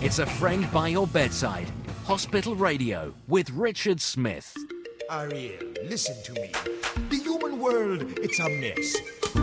It's a friend by your bedside. Hospital Radio with Richard Smith. Ariel, listen to me. The human world, it's a mess.